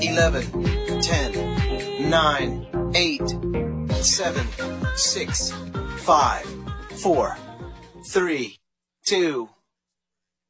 11, 10, 9, 8, 7, 6, 5, 4, 3, 2,